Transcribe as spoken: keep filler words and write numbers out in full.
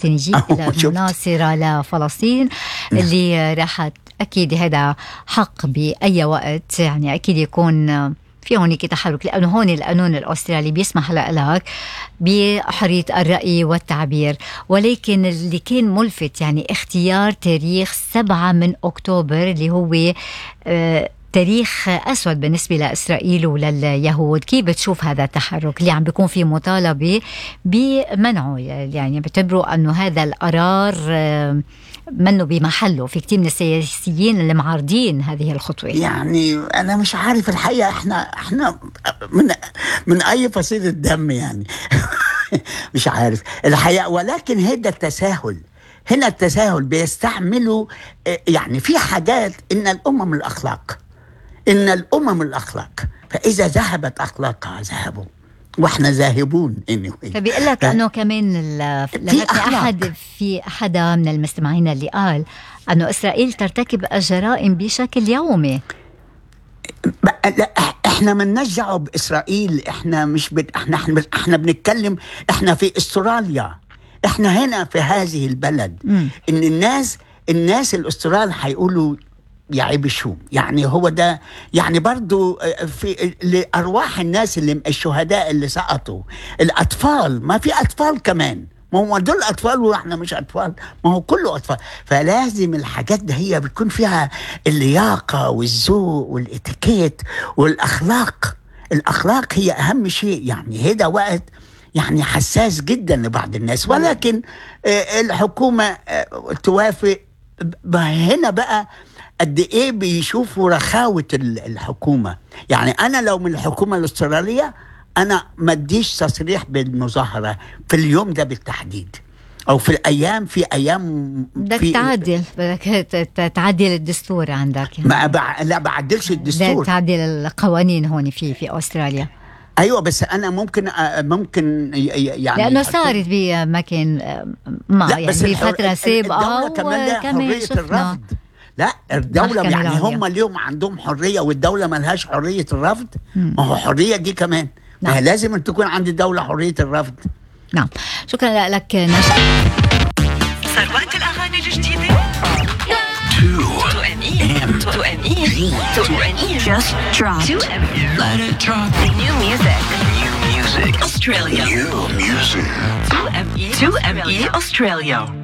الاستراتيجية المناصرة لفلسطين اللي راح أكيد هذا حق بأي وقت، يعني أكيد يكون في هونيك تحرك، لأنه هون القانون الأسترالي بيسمح لك بحرية الرأي والتعبير. ولكن اللي كان ملفت يعني اختيار تاريخ سبعة من أكتوبر اللي هو آه تاريخ أسود بالنسبة لإسرائيل ولليهود. كيف بتشوف هذا التحرك اللي عم بيكون فيه مطالبة بمنعه؟ يعني بتعتبروا أنه هذا القرار منه بمحله؟ في كتير من السياسيين اللي معارضين هذه الخطوة. يعني أنا مش عارف الحقيقة، إحنا إحنا من من أي فصيلة دم يعني مش عارف الحقيقة. ولكن هذا التساهل، هنا التساهل بيستعملوا يعني في حاجات إن الأمم الأخلاق إن الأمم الأخلاق فإذا ذهبت أخلاقها ذهبوا وإحنا ذاهبون. anyway. فبيقول لك أنه كمان في أحد في أحد من المستمعين اللي قال أنه إسرائيل ترتكب الجرائم بشكل يومي. لا إحنا من نرجع بإسرائيل، إحنا مش بد... إحنا إحنا إحنا بنتكلم إحنا في أستراليا، إحنا هنا في هذه البلد. م. إن الناس الناس الأسترال هيقولوا يعيبشوا، يعني هو ده يعني برضو في لأرواح الناس اللي الشهداء اللي سقطوا، الأطفال، ما في أطفال كمان، ما هو دول أطفال وإحنا مش أطفال، ما هو كله أطفال. فلازم الحاجات ده هي بتكون فيها اللياقة والذوق والإتيكيت والأخلاق. الأخلاق هي أهم شيء. يعني هذا وقت يعني حساس جدا لبعض الناس، ولكن الحكومة توافق. هنا بقى قد ايه بيشوفوا رخاوة الحكومة. يعني انا لو من الحكومة الاسترالية انا ما اديش تصريح بالمظاهرة في اليوم ده بالتحديد، او في الايام في ايام بدك تعدل بدك تعدل الدستور عندك يعني. ما بع... لا بعدلش الدستور، بدك تعدل القوانين هون في في استراليا. ايوه بس انا ممكن ممكن يعني لانه صارت بمكان ما يعني بفترة سابقة وكمان شفنا لا الدولة يعني هم اليوم عندهم حرية والدولة ما لهاش حرية الرفض. ما هو حرية دي كمان. نعم. لازم أن تكون عند الدولة حرية الرفض. نعم. شكرا لك نشا. صار وقت الأغاني الجديدة. تو أمير تو أمير تو أمير just drop تو أمير let it drop new music new music Australia new music تو أمير تو أمير Australia.